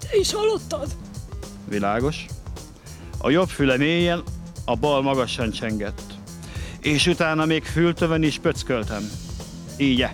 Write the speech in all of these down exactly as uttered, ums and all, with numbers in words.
Te is hallottad? Világos. A jobb füle mélyen, a bal magasan csengett. És utána még fültövön is pöcköltem. Így-e.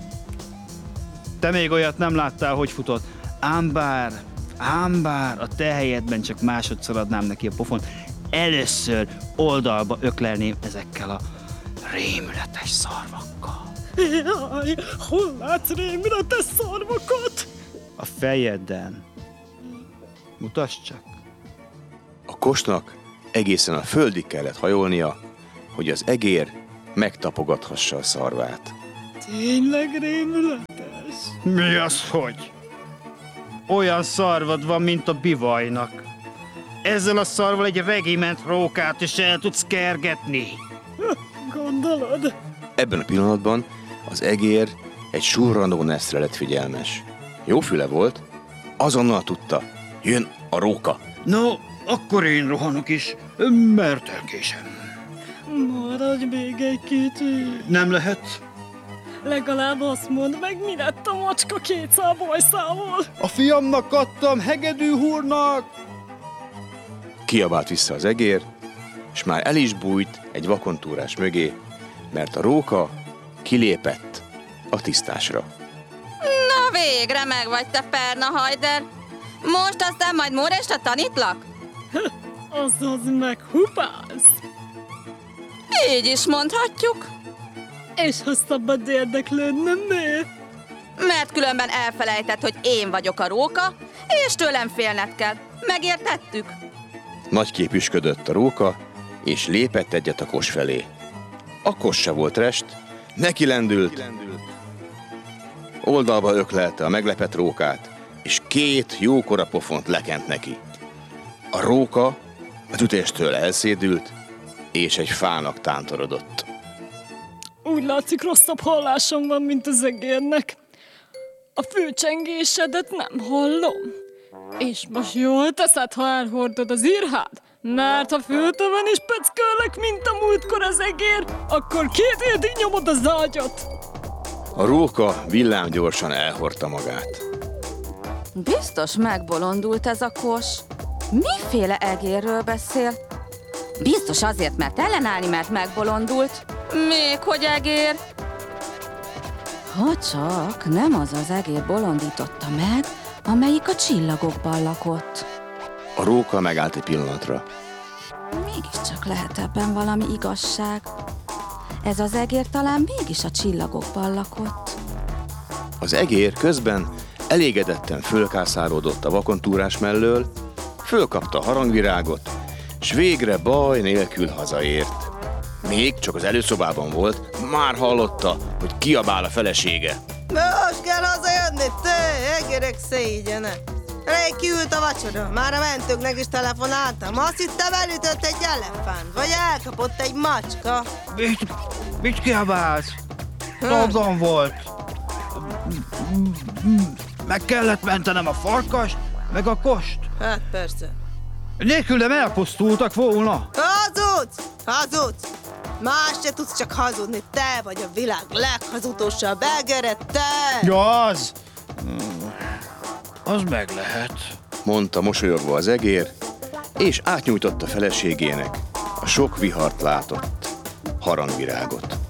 Te még olyat nem láttál, hogy futott. Ám bár, ám bár a te helyedben csak másodszor adnám neki a pofont. Először oldalba öklelném ezekkel a rémületes szarvakkal. Jaj, hol látsz rémületes szarvakat? A fejedden. Mutasd csak. A kosnak egészen a földig kellett hajolnia, hogy az egér megtapogathassa a szarvát. Tényleg rémületes? Mi az, hogy? Olyan szarvad van, mint a bivajnak. Ezzel a szarval egy regiment rókát is el tudsz kergetni. Gondolod? Ebben a pillanatban az egér egy surranó neszre lett figyelmes. Jó füle volt, azonnal tudta, jön a róka. No, akkor én rohanok is, mert elkésem. Maradj még egy kicsit. Nem lehet? Legalább azt mondd meg, mi lett a macska két szábajszával. A fiamnak adtam, hegedű húrnak! Kiabált vissza az egér, és már el is bújt egy vakontúrás mögé, mert a róka kilépett a tisztásra. Na végre meg vagy te, Perna Hajder! Most aztán majd Móresra tanítlak? Azaz meg hupáz. Így is mondhatjuk. És ha szabad érdeklődnöm, miért? Mert különben elfelejtett, hogy én vagyok a róka, és tőlem félned kell. Megértettük? Nagy képüsködött a róka, és lépett egyet a kos felé. A kos se volt rest, neki lendült, oldalba öklelte a meglepett rókát, és két jókora pofont lekent neki. A róka az ütéstől elszédült, és egy fának tántorodott. Úgy látszik, rosszabb hallásom van, mint az egérnek. A fülcsengésedet nem hallom. És most jól teszed, ha elhordod az irhád, mert ha fültövön is pöckölök, mint a múltkor az egér, akkor két hétig nyomod az ágyat. A róka villámgyorsan elhordta magát. Biztos megbolondult ez a kos. Miféle egérről beszél? Biztos azért, mert ellenállni, mert megbolondult. Még hogy egér? Ha csak nem az az egér bolondította meg, amelyik a csillagokban lakott. A róka megállt egy pillanatra. Mégiscsak lehet ebben valami igazság. Ez az egér talán mégis a csillagokban lakott. Az egér közben elégedetten fölkászálódott a vakontúrás mellől, fölkapta a harangvirágot, s végre baj nélkül hazaért. Még csak az előszobában volt, már hallotta, hogy kiabál a felesége. Most kell hazajönni, te, egérek szégyenek. Rég kiült a vacsora, már a mentőknek is telefonáltam. Azt hittem, elütött egy elefánt, vagy elkapott egy macska. Mit, mit kiabálsz? Dolgom volt. Meg kellett mentenem a farkast, meg a kost. Hát persze. Nélkülem elpusztultak volna. Hazudsz! Hazudsz! Más se tudsz csak hazudni, te vagy a világ leghazudósabb egere, te! Ja, az. Az meg lehet. Mondta mosolyogva az egér, és átnyújtotta feleségének a sok vihart látott harangvirágot.